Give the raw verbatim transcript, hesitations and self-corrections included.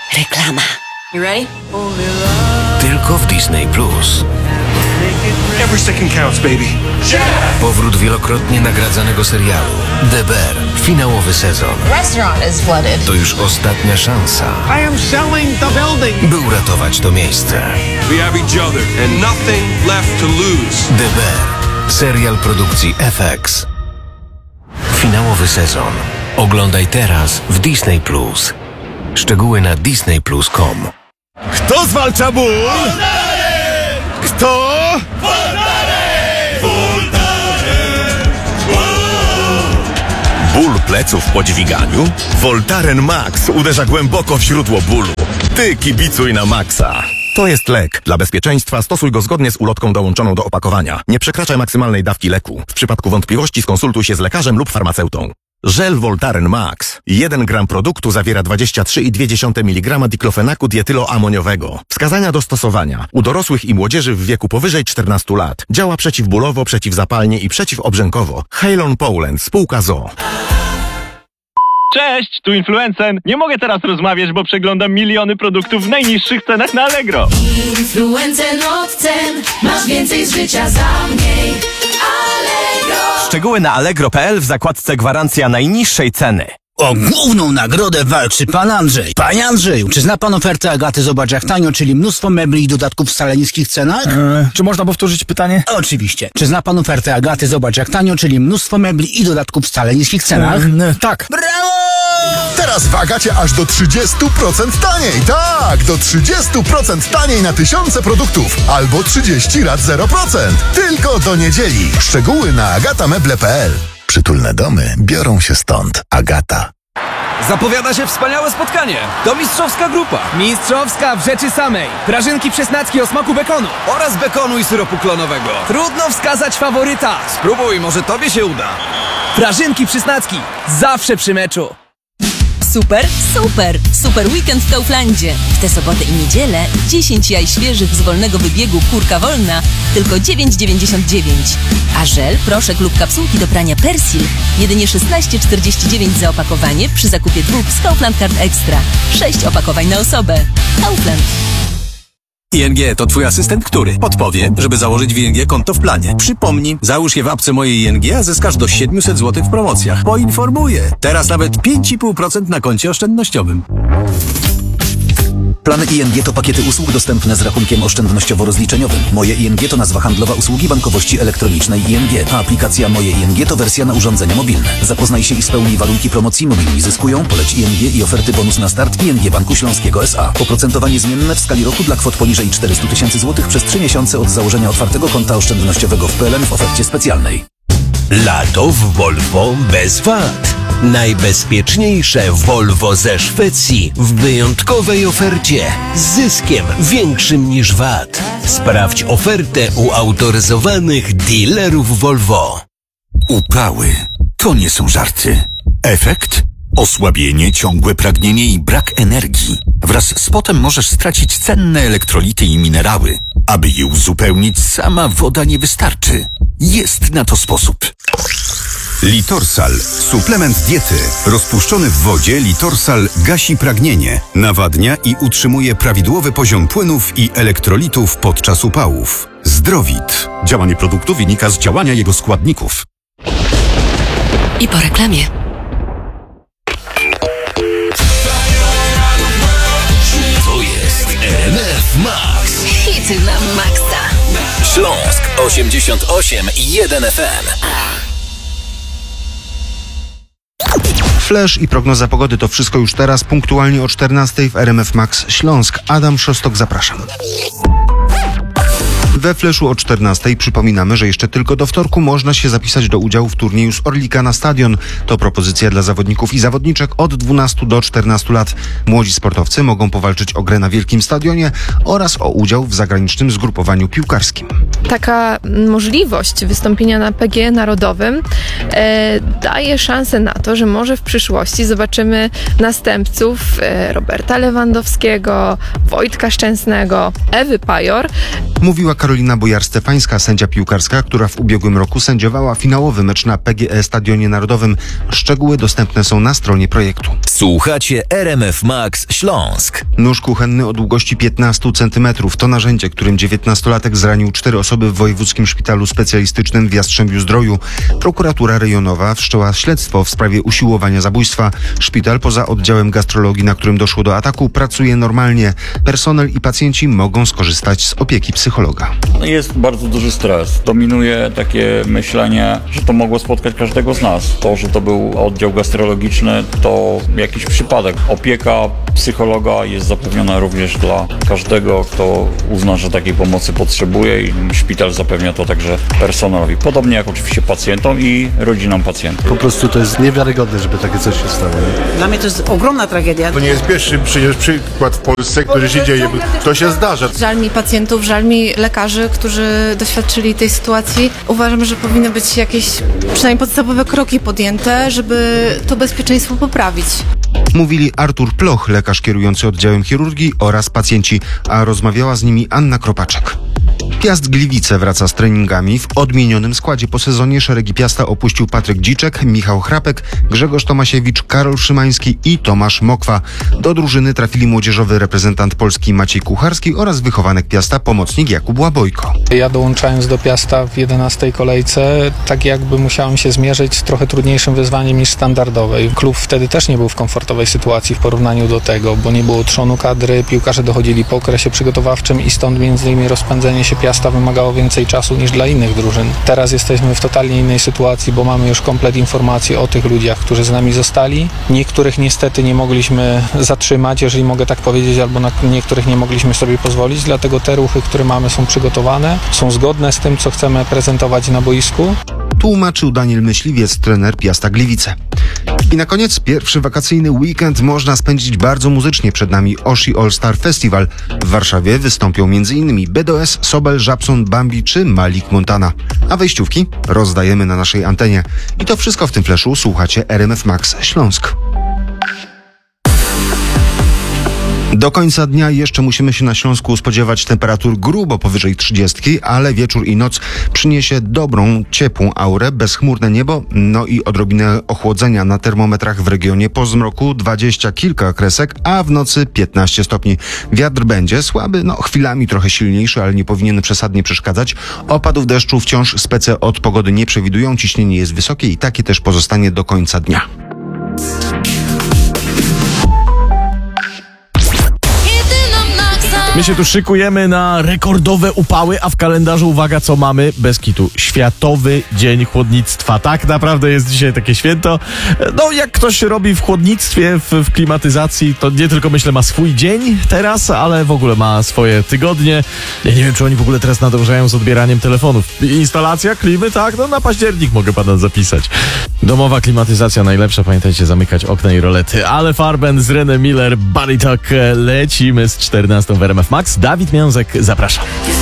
Reklama. You ready? Tylko w Disney Plus. Every second counts, baby. Powrót wielokrotnie nagradzanego serialu The Bear. Finałowy sezon. Restaurant is flooded. To już ostatnia szansa, I am selling the building. by uratować to miejsce. We have each other and nothing left to lose. The Bear. Serial produkcji F X. Finałowy sezon. Oglądaj teraz w Disney Plus. Szczegóły na disney plus kropka com. Kto zwalcza ból? Kto? Ból pleców po dźwiganiu? Voltaren Max uderza głęboko w źródło bólu. Ty kibicuj na Maxa. To jest lek. Dla bezpieczeństwa stosuj go zgodnie z ulotką dołączoną do opakowania. Nie przekraczaj maksymalnej dawki leku. W przypadku wątpliwości skonsultuj się z lekarzem lub farmaceutą. Żel Voltaren Max. jeden gram produktu zawiera dwadzieścia trzy i dwie dziesiąte miligrama diklofenaku dietyloamoniowego. Wskazania do stosowania. U dorosłych i młodzieży w wieku powyżej czternastu lat. Działa przeciwbólowo, przeciwzapalnie i przeciwobrzękowo. Halon Poland, spółka z o o. Cześć, tu Influencen. Nie mogę teraz rozmawiać, bo przeglądam miliony produktów w najniższych cenach na Allegro. Influencen od cen, masz więcej z życia za mniej. Allegro. Szczegóły na allegro kropka p l w zakładce gwarancja najniższej ceny. O główną nagrodę walczy pan Andrzej. Panie Andrzeju, czy zna pan ofertę Agaty Zobacz jak tanio, czyli mnóstwo mebli i dodatków w wcale niskich cenach? Eee, czy można powtórzyć pytanie? Oczywiście. Czy zna pan ofertę Agaty Zobacz jak tanio, czyli mnóstwo mebli i dodatków w wcale niskich cenach? Eee, tak. Brawo! Teraz w Agacie aż do trzydzieści procent taniej. Tak, do trzydzieści procent taniej na tysiące produktów. Albo trzydzieści rat zero procent. Tylko do niedzieli. Szczegóły na agatameble kropka p l. Przytulne domy biorą się stąd. Agata. Zapowiada się wspaniałe spotkanie. To mistrzowska grupa. Mistrzowska w rzeczy samej. Prażynki przesnacki o smaku bekonu. Oraz bekonu i syropu klonowego. Trudno wskazać faworyta. Spróbuj, może tobie się uda. Prażynki przysnacki. Zawsze przy meczu. Super, super! Super weekend w Kauflandzie. W tę sobotę i niedzielę dziesięć jaj świeżych z wolnego wybiegu Kurka Wolna tylko dziewięć dziewięćdziesiąt dziewięć. A żel, proszek lub kapsułki do prania Persil jedynie szesnaście czterdzieści dziewięć za opakowanie przy zakupie dwóch z Kaufland Card Extra. sześć opakowań na osobę. Kaufland. I N G to twój asystent, który podpowie, żeby założyć w I N G konto w planie. Przypomnij, załóż je w apce mojej I N G, a zyskasz do siedemset złotych w promocjach. Poinformuję. Teraz nawet pięć i pół procent na koncie oszczędnościowym. Plany I N G to pakiety usług dostępne z rachunkiem oszczędnościowo-rozliczeniowym. Moje I N G to nazwa handlowa usługi bankowości elektronicznej I N G, a aplikacja Moje I N G to wersja na urządzenia mobilne. Zapoznaj się i spełnij warunki promocji. Mobilni zyskują, poleć I N G i oferty bonus na start I N G Banku Śląskiego S A. Oprocentowanie zmienne w skali roku dla kwot poniżej czterysta tysięcy złotych przez trzy miesiące od założenia otwartego konta oszczędnościowego w P L N w ofercie specjalnej. Lato w Volvo bez V A T. Najbezpieczniejsze Volvo ze Szwecji w wyjątkowej ofercie z zyskiem większym niż V A T. Sprawdź ofertę u autoryzowanych dealerów Volvo. Uprały to nie są żarty. Efekt? Osłabienie, ciągłe pragnienie i brak energii. Wraz z potem możesz stracić cenne elektrolity i minerały. Aby je uzupełnić, sama woda nie wystarczy. Jest na to sposób. Litorsal. Suplement diety. Rozpuszczony w wodzie Litorsal gasi pragnienie, nawadnia i utrzymuje prawidłowy poziom płynów i elektrolitów podczas upałów. Zdrowit. Działanie produktu wynika z działania jego składników. I po reklamie. To jest R M F Max. Hity na maksa. Śląsk osiemdziesiąt osiem i jeden F M. Flash i prognoza pogody to wszystko już teraz, punktualnie o czternastej w R M F Max Śląsk. Adam Szostok, zapraszam. We Fleszu o czternastej przypominamy, że jeszcze tylko do wtorku można się zapisać do udziału w turnieju z Orlika na stadion. To propozycja dla zawodników i zawodniczek od dwunastu do czternastu lat. Młodzi sportowcy mogą powalczyć o grę na wielkim stadionie oraz o udział w zagranicznym zgrupowaniu piłkarskim. Taka możliwość wystąpienia na P G Narodowym e, daje szansę na to, że może w przyszłości zobaczymy następców e, Roberta Lewandowskiego, Wojtka Szczęsnego, Ewy Pajor. Mówiła Karolina Bojar-Stefańska, sędzia piłkarska, która w ubiegłym roku sędziowała finałowy mecz na P G E Stadionie Narodowym. Szczegóły dostępne są na stronie projektu. Słuchacie R M F Max Śląsk. Nóż kuchenny o długości piętnaście centymetrów to narzędzie, którym dziewiętnastolatek zranił cztery osoby w Wojewódzkim Szpitalu Specjalistycznym w Jastrzębiu-Zdroju. Prokuratura rejonowa wszczęła śledztwo w sprawie usiłowania zabójstwa. Szpital poza oddziałem gastrologii, na którym doszło do ataku, pracuje normalnie. Personel i pacjenci mogą skorzystać z opieki psychologa. Jest bardzo duży stres. Dominuje takie myślenie, że to mogło spotkać każdego z nas. To, że to był oddział gastrologiczny, to jakiś przypadek. Opieka psychologa jest zapewniona również dla każdego, kto uzna, że takiej pomocy potrzebuje, i szpital zapewnia to także personelowi. Podobnie jak oczywiście pacjentom i rodzinom pacjentów. Po prostu to jest niewiarygodne, żeby takie coś się stało. Nie? Dla mnie to jest ogromna tragedia. To nie jest pierwszy przecież przykład w Polsce, który się dzieje. To się zdarza. Żal mi pacjentów, żal mi lekarzy, którzy doświadczyli tej sytuacji. Uważam, że powinny być jakieś przynajmniej podstawowe kroki podjęte, żeby to bezpieczeństwo poprawić. Mówili Artur Ploch, lekarz kierujący oddziałem chirurgii, oraz pacjenci, a rozmawiała z nimi Anna Kropaczek. Piast Gliwice wraca z treningami. W odmienionym składzie po sezonie szeregi Piasta opuścił Patryk Dziczek, Michał Chrapek, Grzegorz Tomasiewicz, Karol Szymański i Tomasz Mokwa. Do drużyny trafili młodzieżowy reprezentant Polski Maciej Kucharski oraz wychowanek Piasta pomocnik Jakub Łabojko. Ja dołączając do Piasta w jedenastej kolejce, tak jakby musiałem się zmierzyć z trochę trudniejszym wyzwaniem niż standardowej. Klub wtedy też nie był w komfortowej sytuacji w porównaniu do tego, bo nie było trzonu kadry, piłkarze dochodzili po okresie przygotowawczym i stąd między innymi rozpędzenie się Piasta wymagało więcej czasu niż dla innych drużyn. Teraz jesteśmy w totalnie innej sytuacji, bo mamy już komplet informacji o tych ludziach, którzy z nami zostali. Niektórych niestety nie mogliśmy zatrzymać, jeżeli mogę tak powiedzieć, albo na niektórych nie mogliśmy sobie pozwolić, dlatego te ruchy, które mamy, są przygotowane, są zgodne z tym, co chcemy prezentować na boisku. Tłumaczył Daniel Myśliwiec, trener Piasta Gliwice. I na koniec pierwszy wakacyjny weekend można spędzić bardzo muzycznie. Przed nami Oshi All Star Festival. W Warszawie wystąpią m.in. B D O S, Sobel, Żabson, Bambi czy Malik Montana. A wejściówki rozdajemy na naszej antenie. I to wszystko w tym fleszu. Słuchacie R M F Max Śląsk. Do końca dnia jeszcze musimy się na Śląsku spodziewać temperatur grubo powyżej trzydziestki, ale wieczór i noc przyniesie dobrą, ciepłą aurę, bezchmurne niebo, no i odrobinę ochłodzenia. Na termometrach w regionie po zmroku dwadzieścia kilka kresek, a w nocy piętnaście stopni. Wiatr będzie słaby, no chwilami trochę silniejszy, ale nie powinien przesadnie przeszkadzać. Opadów deszczu wciąż spece od pogody nie przewidują, ciśnienie jest wysokie i takie też pozostanie do końca dnia. My się tu szykujemy na rekordowe upały, a w kalendarzu, uwaga, co mamy? Bez kitu. Światowy Dzień Chłodnictwa. Tak naprawdę jest dzisiaj takie święto. No, jak ktoś robi w chłodnictwie, w, w klimatyzacji, to nie tylko, myślę, ma swój dzień teraz, ale w ogóle ma swoje tygodnie. Ja nie wiem, czy oni w ogóle teraz nadążają z odbieraniem telefonów. Instalacja klimy, tak? No, na październik mogę pana zapisać. Domowa klimatyzacja najlepsza. Pamiętajcie, zamykać okna i rolety. Ale Farben z René Miller, Body Talk. Lecimy z czternastą w R M F Max. Dawid Miązek, zapraszam.